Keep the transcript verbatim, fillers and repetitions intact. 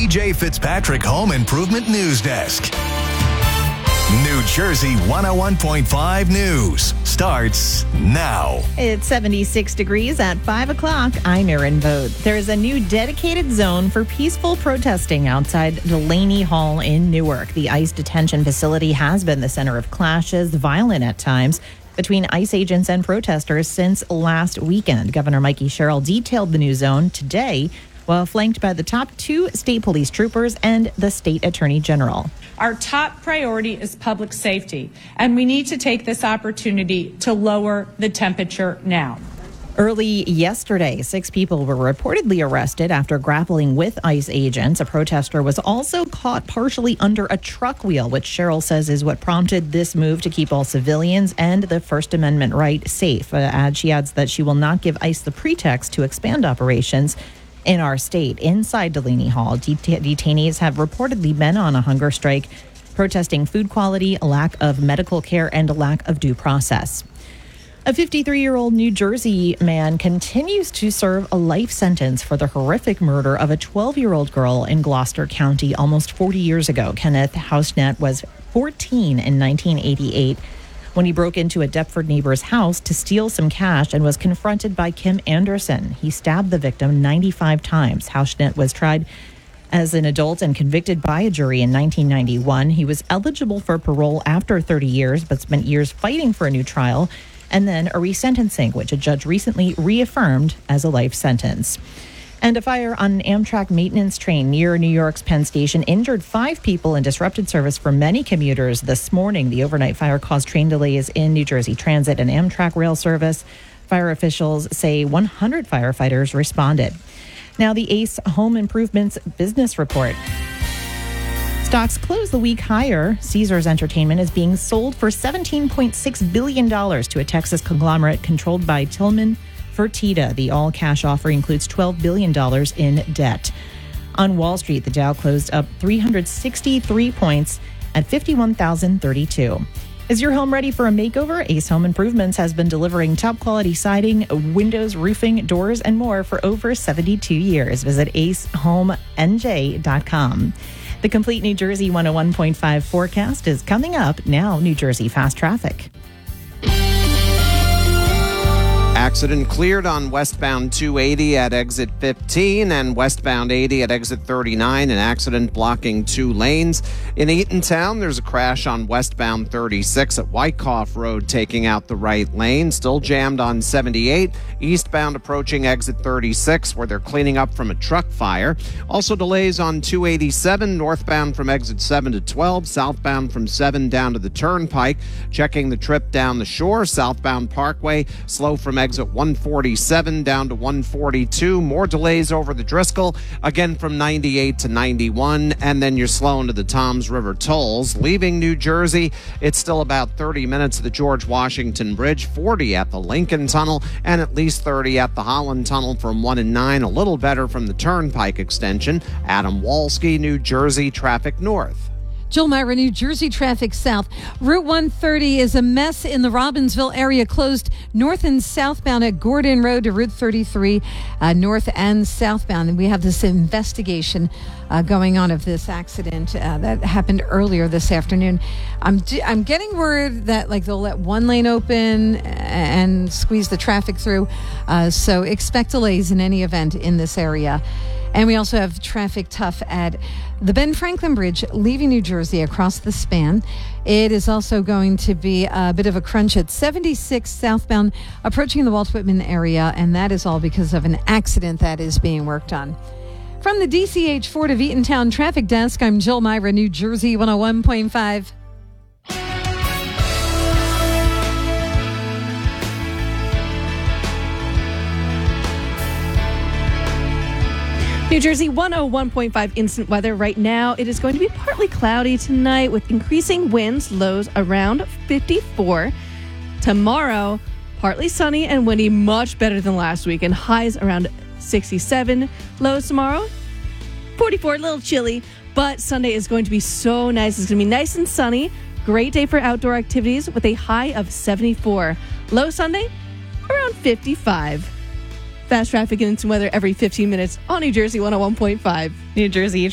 D J Fitzpatrick Home Improvement News Desk. New Jersey one oh one point five News starts now. It's seventy-six degrees at five o'clock. I'm Erin Vogt. There's a new dedicated zone for peaceful protesting outside Delaney Hall in Newark. The ICE detention facility has been the center of clashes, violent at times, between ICE agents and protesters since last weekend. Governor Mikey Sherrill detailed the new zone today, while flanked by the top two state police troopers and the state attorney general. Our top priority is public safety, and we need to take this opportunity to lower the temperature now. Early yesterday, six people were reportedly arrested after grappling with ICE agents. A protester was also caught partially under a truck wheel, which Sherrill says is what prompted this move to keep all civilians and the First Amendment right safe. Uh, she adds that she will not give ICE the pretext to expand operations in our state. Inside Delaney Hall, det- detainees have reportedly been on a hunger strike, protesting food quality, lack of medical care, and a lack of due process. A fifty-three-year-old New Jersey man continues to serve a life sentence for the horrific murder of a twelve-year-old girl in Gloucester County almost forty years ago. Kenneth Hausnet was fourteen in nineteen eighty-eight when he broke into a Deptford neighbor's house to steal some cash and was confronted by Kim Anderson. He stabbed the victim ninety-five times. Hausnet was tried as an adult and convicted by a jury in nineteen ninety-one. He was eligible for parole after thirty years, but spent years fighting for a new trial and then a resentencing, which a judge recently reaffirmed as a life sentence. And a fire on an Amtrak maintenance train near New York's Penn Station injured five people and disrupted service for many commuters this morning. The overnight fire caused train delays in New Jersey Transit and Amtrak rail service. Fire officials say one hundred firefighters responded. Now, the Ace Home Improvements business report. Stocks closed the week higher. Caesars Entertainment is being sold for seventeen point six billion dollars to a Texas conglomerate controlled by Tillman Fertitta. The all-cash offer includes twelve billion dollars in debt. On Wall Street, the Dow closed up three hundred sixty-three points at fifty-one thousand thirty-two. Is your home ready for a makeover? Ace Home Improvements has been delivering top-quality siding, windows, roofing, doors, and more for over seventy-two years. Visit ace home n j dot com. The complete New Jersey one oh one point five forecast is coming up now. New Jersey Fast Traffic. Accident cleared on westbound two eighty at exit fifteen and westbound eighty at exit thirty-nine. An accident blocking two lanes. In Eatontown, there's a crash on westbound thirty-six at Wyckoff Road, taking out the right lane. Still jammed on seventy-eight, eastbound approaching exit thirty-six, where they're cleaning up from a truck fire. Also delays on two eighty-seven, northbound from exit seven to twelve, southbound from seven down to the Turnpike. Checking the trip down the shore, southbound Parkway, slow from exit at one forty-seven down to one forty-two. More delays over the Driscoll, again from ninety-eight to ninety-one, and then you're slow into the Toms River tolls. Leaving New Jersey, it's still about thirty minutes at the George Washington Bridge, forty at the Lincoln Tunnel, and at least thirty at the Holland Tunnel from one and nine. A little better from the Turnpike extension. Adam Walski, New Jersey Traffic North. Jill Myra, New Jersey traffic south. Route one thirty is a mess in the Robbinsville area, closed north and southbound at Gordon Road to Route thirty-three, uh, north and southbound. And we have this investigation uh, going on of this accident uh, that happened earlier this afternoon. I'm d- I'm getting word that like they'll let one lane open and squeeze the traffic through. Uh, so expect delays in any event in this area. And we also have traffic tough at the Ben Franklin Bridge leaving New Jersey across the span. It is also going to be a bit of a crunch at seventy-six southbound approaching the Walt Whitman area, and that is all because of an accident that is being worked on. From the D C H Ford of Eatontown Traffic Desk, I'm Jill Myra, New Jersey one oh one point five. New Jersey one oh one point five instant weather right now. It is going to be partly cloudy tonight with increasing winds, lows around fifty-four. Tomorrow, partly sunny and windy, much better than last week, and highs around sixty-seven. Lows tomorrow, forty-four, a little chilly, but Sunday is going to be so nice. It's going to be nice and sunny. Great day for outdoor activities with a high of seventy-four. Low Sunday, around fifty-five. Fast traffic and instant weather every fifteen minutes on New Jersey one oh one point five. New Jersey